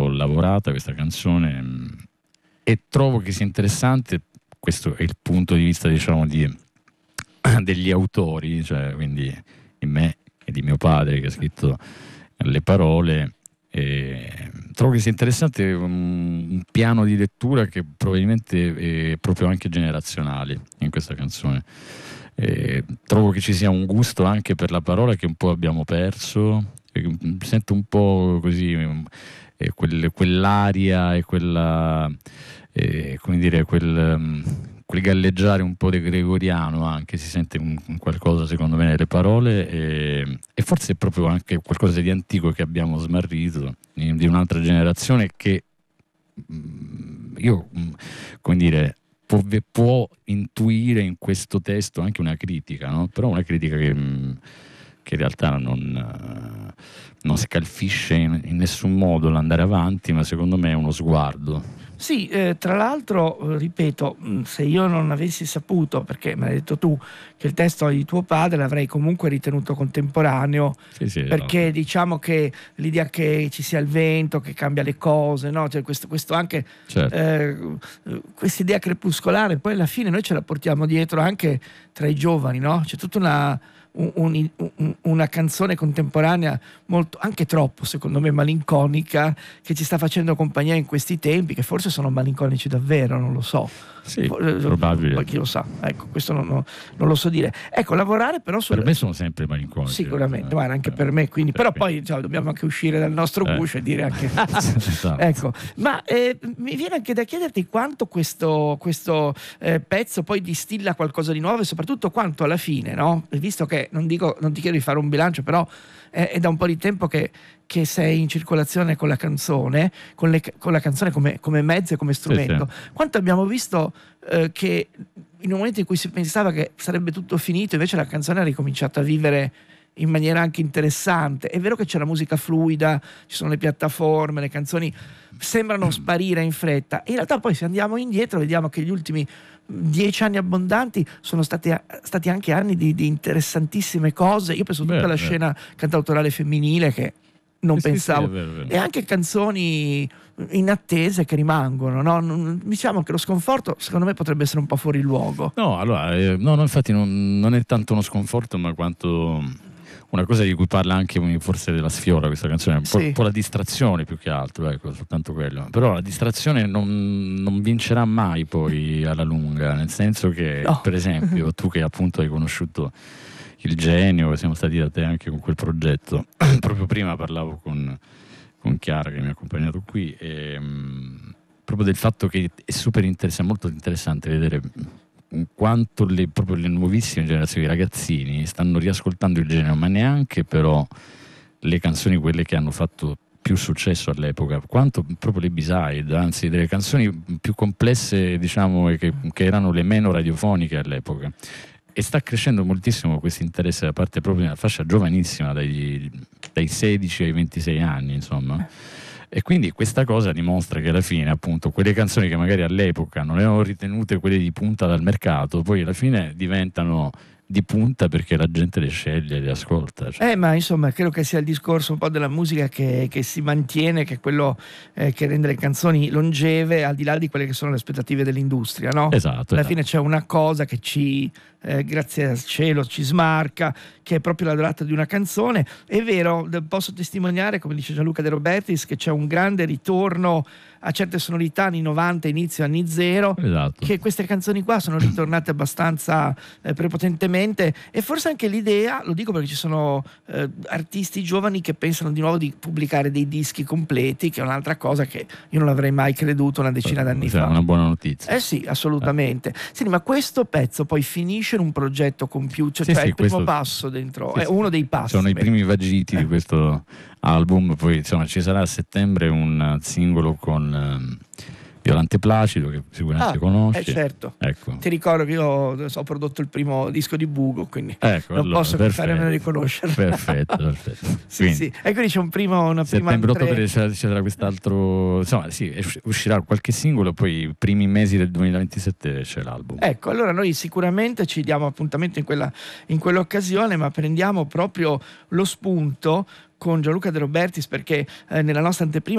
lavorata questa canzone, e trovo che sia interessante, questo è il punto di vista, diciamo, degli autori, cioè quindi di me e di mio padre che ha scritto le parole. Trovo che sia interessante un piano di lettura che probabilmente è proprio anche generazionale in questa canzone. Trovo che ci sia un gusto anche per la parola che un po' abbiamo perso. Sento un po' così quell'aria e quella, come dire, quel galleggiare un po' di gregoriano, anche si sente un qualcosa secondo me nelle parole, e forse è proprio anche qualcosa di antico che abbiamo smarrito, di un'altra generazione che io, come dire, può intuire in questo testo anche una critica, no? Però una critica che in realtà non scalfisce in nessun modo l'andare avanti, ma secondo me è uno sguardo. Sì, tra l'altro, ripeto, se io non avessi saputo, perché me l'hai detto tu, che il testo è di tuo padre, l'avrei comunque ritenuto contemporaneo, Sì, perché no. diciamo che l'idea che ci sia il vento, che cambia le cose, no? Cioè questo anche, Certo. questa idea crepuscolare, poi alla fine noi ce la portiamo dietro anche tra i giovani, no? C'è tutta una canzone contemporanea molto, anche troppo secondo me malinconica, che ci sta facendo compagnia in questi tempi, che forse sono malinconici davvero, non lo so. Sì, probabile. Poi chi lo sa, ecco, questo non lo so dire. Ecco, lavorare però per me sono sempre malinconici. Sicuramente, guarda, anche per me, quindi, però poi dobbiamo anche uscire dal nostro guscio e dire anche esatto. Ecco, ma mi viene anche da chiederti quanto questo pezzo poi distilla qualcosa di nuovo, e soprattutto quanto alla fine, no? Visto che non ti chiedo di fare un bilancio, però è da un po' di tempo che sei in circolazione con la canzone, con la canzone come mezzo e come strumento. Sì. Quanto abbiamo visto che in un momento in cui si pensava che sarebbe tutto finito, invece la canzone ha ricominciato a vivere in maniera anche interessante. È vero che c'è la musica fluida, ci sono le piattaforme, le canzoni sembrano sparire in fretta, in realtà poi se andiamo indietro vediamo che gli ultimi 10 anni abbondanti sono stati anche anni di interessantissime cose. Io penso tutta la scena cantautorale femminile che non pensavo, sì, è vero. E anche canzoni inattese che rimangono, no? Diciamo che lo sconforto secondo me potrebbe essere un po' fuori luogo. No, allora, no, infatti non è tanto uno sconforto, ma quanto una cosa di cui parla anche forse della Sfiora questa canzone, un po' la distrazione più che altro, ecco, soltanto quello. Però la distrazione non vincerà mai poi alla lunga, nel senso che, per esempio, tu che appunto hai conosciuto il genio, siamo stati da te anche con quel progetto, proprio prima parlavo con Chiara che mi ha accompagnato qui, proprio del fatto che è super interessante, molto interessante vedere quanto proprio le nuovissime generazioni di ragazzini stanno riascoltando il genere, ma neanche però le canzoni quelle che hanno fatto più successo all'epoca, quanto proprio le B-side, anzi delle canzoni più complesse, diciamo, che erano le meno radiofoniche all'epoca. E sta crescendo moltissimo questo interesse da parte proprio di una fascia giovanissima, dai 16 ai 26 anni, insomma. E quindi questa cosa dimostra che alla fine, appunto, quelle canzoni che magari all'epoca non erano ritenute quelle di punta dal mercato, poi alla fine diventano di punta perché la gente le sceglie e le ascolta. Ma insomma, credo che sia il discorso un po' della musica che si mantiene, che è quello che rende le canzoni longeve, al di là di quelle che sono le aspettative dell'industria, no? Esatto. Alla fine c'è una cosa che ci, grazie al cielo, ci smarca, che è proprio la durata di una canzone. È vero, posso testimoniare, come dice Gianluca De Robertis, che c'è un grande ritorno a certe sonorità anni 90, inizio anni zero, esatto, che queste canzoni qua sono ritornate abbastanza prepotentemente, e forse anche l'idea, lo dico perché ci sono artisti giovani che pensano di nuovo di pubblicare dei dischi completi, che è un'altra cosa che io non avrei mai creduto una decina d'anni fa. È una buona notizia. Sì, assolutamente. Senti, ma questo pezzo poi finisce in un progetto compiuto, cioè il primo passo dentro, è uno dei passi. Sono i primi vagiti di questo album, poi insomma ci sarà a settembre un singolo con Violante Placido, che sicuramente conosci. Certo. Ecco. Ti ricordo che io ho prodotto il primo disco di Bugo, quindi non posso che fare a meno di conoscerlo. Perfetto. sì. E quindi c'è una prima settembre-ottobre ci sarà quest'altro, insomma sì, uscirà qualche singolo, poi i primi mesi del 2027 c'è l'album. Ecco, allora noi sicuramente ci diamo appuntamento in quell'occasione, ma prendiamo proprio lo spunto con Gianluca De Robertis, perché nella nostra anteprima